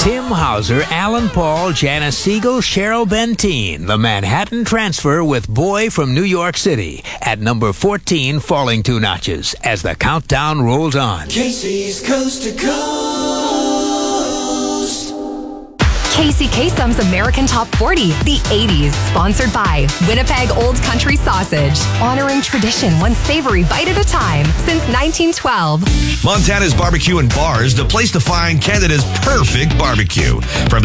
Tim Hauser, Alan Paul, Janice Siegel, Cheryl Benteen. The Manhattan Transfer with Boy from New York City. At number 14, falling 2 notches as the countdown rolls on. Casey's Coast to Coast. Casey Kasem's American Top 40, the 80s. Sponsored by Winnipeg Old Country Sausage. Honoring tradition one savory bite at a time since 1912. Montana's Barbecue and Bars, the place to find Canada's perfect barbecue. From